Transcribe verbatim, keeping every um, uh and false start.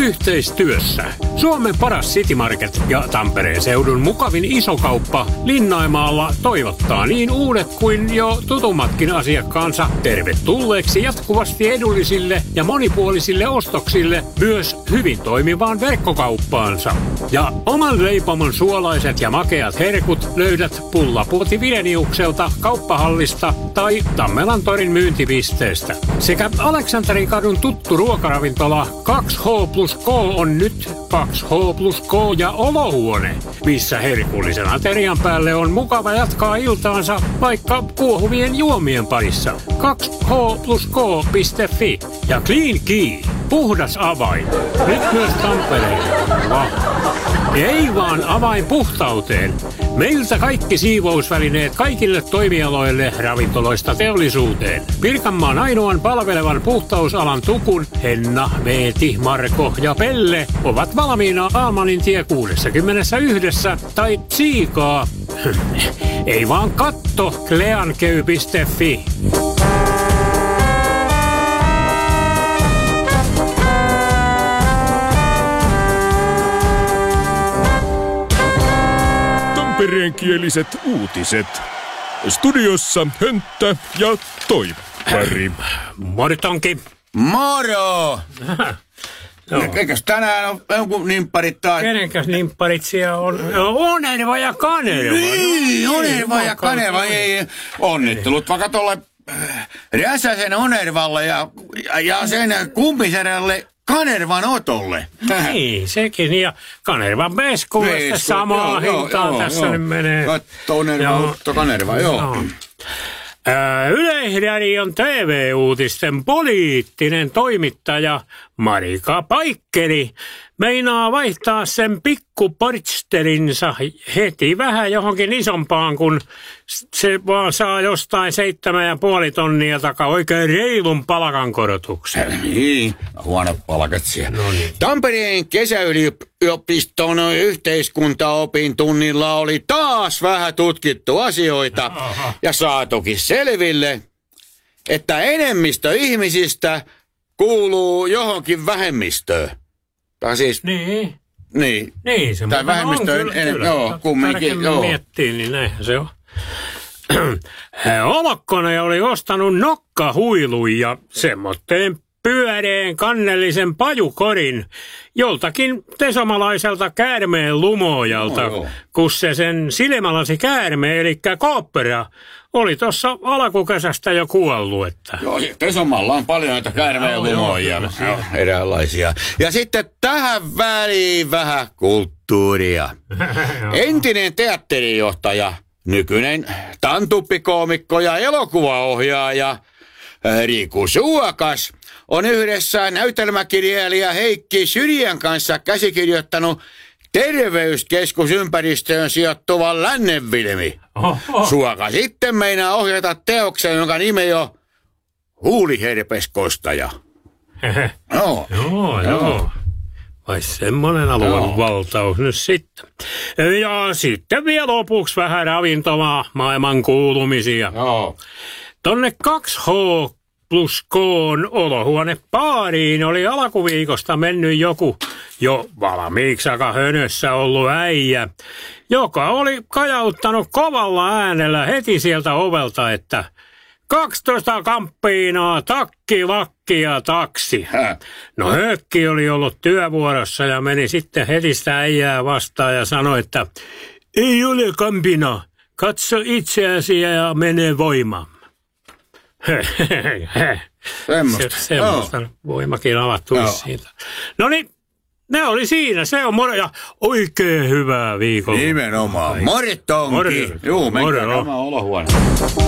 yhteistyössä. Suomen paras City Market ja Tampereen seudun mukavin isokauppa Linnaimaalla toivottaa niin uudet kuin jo tutummatkin asiakkaansa tervetulleeksi jatkuvasti edullisille ja monipuolisille ostoksille myös hyvin toimivaan verkkokauppaansa. Ja oman leipomon suolaiset ja makeat herkut löydät Pullapuoti Vileniukselta kauppahallista tai Tammelan torin myyntipisteestä. Sekä Aleksanterin kadun tuttu ruokaravintola kaksi H plus K on nyt kaksi H plus K ja olohuone, missä herkullisen aterian päälle on mukava jatkaa iltaansa vaikka kuohuvien juomien parissa. kaksi H plus K piste fi ja Clean Key, puhdas avain. Nyt myös Tampereella. Ei vaan avain puhtauteen. Meiltä kaikki siivousvälineet kaikille toimialoille ravintoloista teollisuuteen. Pirkanmaan ainoan palvelevan puhtausalan tukun Henna, Veeti, Marko ja Pelle ovat valmiina Almanin tie kuusikymmentäyksi tai Siikaa. Ei vaan katto cleankey piste fi. Tampereenkieliset uutiset. Studiossa Hönttä ja Toippari. Moritonki. Moro! No. Eikös tänään on jonkun nimpparit taas? Kenenkäs nimpparit siellä on? Onerva ja Kanerva. Niin, Onerva ja Kanerva. Ei, onnittelut vaikka tolle äh, Räsäsen Onervalle ja, ja sen kumpiserälle Kanervan Otolle. Niin, sekin. Ja Kanervan Veskuudesta samaa hintaa joo, tässä joo. Nyt menee. Katto Onerva, Otto Kanerva, joo. joo. Ää, Yleisradion T V-uutisten poliittinen toimittaja Marika Paikkeri meinaa vaihtaa sen pikkuportsterinsa heti vähän johonkin isompaan, kun se vaan saa jostain seitsemän ja puoli tonnia takaa oikein reilun palkankorotuksen. Niin, huono palkat siellä. No niin. Tampereen kesäyliopiston yhteiskuntaopin tunnilla oli taas vähän tutkittu asioita. Aha. Ja saatukin selville, että enemmistö ihmisistä kuuluu johonkin vähemmistöön. Tai siis... Niin. Niin. Niin, se tai vähemmistö en, en, joo, kumminkin, joo. Miettii, niin näinhän se on. Olokkonen oli ostanut nokkahuilun ja semmoitteen pyöreän kannellisen pajukorin joltakin tesomalaiselta käärmeen lumojalta, no, kun se sen silmälasi käärme, eli kooppera, oli tuossa alkukesästä jo kuollut. Että. Joo, Tesomalla on paljon näitä käärmeen lumoja, eräänlaisia. Ja sitten tähän väliin vähän kulttuuria. Entinen teatterijohtaja, nykyinen tantuppikoomikko ja elokuvaohjaaja Riku Suokas on yhdessä näytelmäkirjailija Heikki Syrjän kanssa käsikirjoittanut terveyskeskusympäristöön sijoittuvan Lännenvilmi. Suoka sitten meinaa ohjata teoksen, jonka nimi on Huuliherpeskostaja. Joo, joo, joo. Vai semmoinen alueen valtaus nyt sitten. Ja sitten vielä lopuksi vähän ravintolaa, maailman kuulumisia. Joo. Tonne kaksi H plus K:n olohuone baariin oli alkuviikosta mennyt joku jo valmiiksi aika hönössä ollut äijä, joka oli kajauttanut kovalla äänellä heti sieltä ovelta, että kaksitoista kamppiinaa, takki, lakki ja taksi. Hä? No Hökki oli ollut työvuorossa ja meni sitten heti sitä äijää vastaan ja sanoi, että ei ole kampina, katso itseäsi ja mene voimaan. Semmosta. Se, semmosta oh. Voimakin avattu oh. siitä. No niin, ne oli siinä. Se on moro ja oikein hyvää viikolla. Nimenomaan. Morittonki. Juu, menkää oma olohuone.